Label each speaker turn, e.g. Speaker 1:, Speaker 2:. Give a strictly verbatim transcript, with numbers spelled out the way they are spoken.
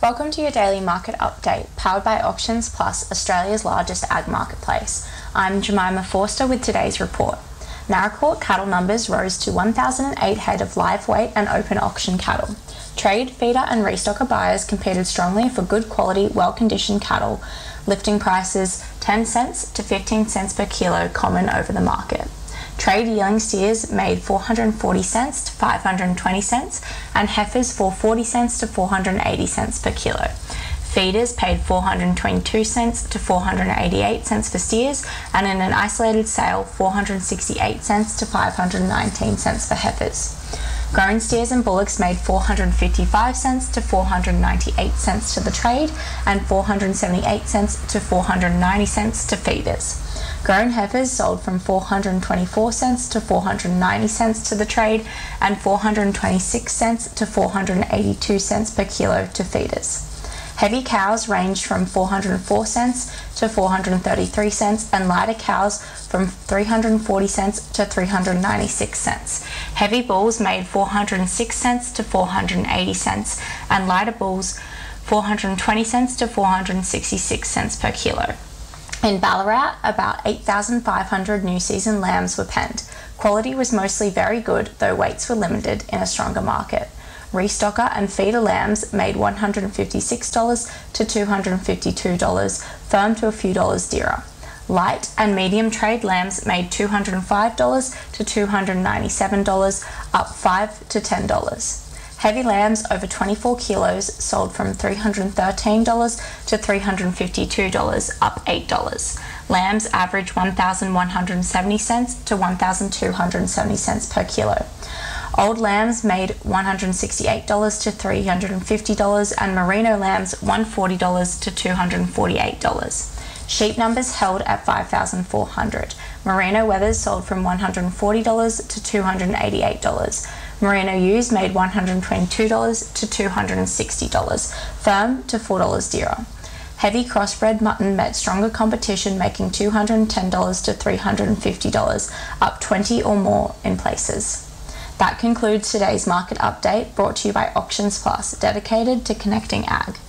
Speaker 1: Welcome to your daily market update, powered by Auctions Plus, Australia's largest ag marketplace. I'm Jemima Forster with today's report. Naracoorte cattle numbers rose to one thousand eight head of live weight and open auction cattle. Trade, feeder and restocker buyers competed strongly for good quality, well-conditioned cattle, lifting prices ten cents to fifteen cents per kilo common over the market. Trade yearling steers made four hundred forty cents to five hundred twenty cents and heifers for forty cents to four hundred eighty cents per kilo. Feeders paid four hundred twenty-two cents to four hundred eighty-eight cents for steers, and in an isolated sale four hundred sixty-eight cents to five hundred nineteen cents for heifers. Grown steers and bullocks made four hundred fifty-five cents to four hundred ninety-eight cents to the trade and four hundred seventy-eight cents to four hundred ninety cents to feeders. Grown heifers sold from four hundred twenty-four cents to four hundred ninety cents to the trade and four hundred twenty-six cents to four hundred eighty-two cents per kilo to feeders. Heavy cows ranged from four hundred four cents to four hundred thirty-three cents and lighter cows from three hundred forty cents to three hundred ninety-six cents. Heavy bulls made four hundred six cents to four hundred eighty cents and lighter bulls four hundred twenty cents to four hundred sixty-six cents per kilo. In Ballarat, about eight thousand five hundred new season lambs were penned. Quality was mostly very good, though weights were limited in a stronger market. Restocker and feeder lambs made one hundred fifty-six dollars to two hundred fifty-two dollars, firm to a few dollars dearer. Light and medium trade lambs made two hundred five dollars to two hundred ninety-seven dollars, up five dollars to ten dollars. Heavy lambs over twenty-four kilos sold from three hundred thirteen dollars to three hundred fifty-two dollars, up eight dollars. Lambs averaged one thousand one hundred seventy cents to one thousand two hundred seventy cents per kilo. Old lambs made one hundred sixty-eight dollars to three hundred fifty dollars and merino lambs one hundred forty dollars to two hundred forty-eight dollars. Sheep numbers held at five thousand four hundred. Merino wethers sold from one hundred forty dollars to two hundred eighty-eight dollars. Merino ewes made one hundred twenty-two dollars to two hundred sixty dollars, firm to four dollars dearer. Heavy crossbred mutton met stronger competition, making two hundred ten dollars to three hundred fifty dollars, up twenty or more in places. That concludes today's market update, brought to you by Auctions Plus, dedicated to connecting ag.